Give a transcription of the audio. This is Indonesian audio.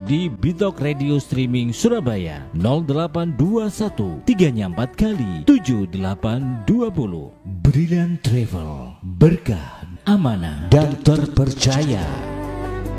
di Bitok Radio Streaming Surabaya 0821 3 4 kali 7820. Brilliant Travel, berkah, amanah dan terpercaya.